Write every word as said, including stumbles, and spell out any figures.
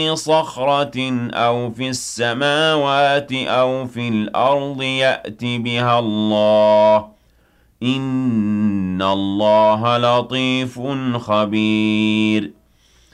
صخرة أو في السماوات أو في الأرض يأت بها الله ۚ إِنَّ اللَّهَ لَطِيفٌ خَبِيرٌ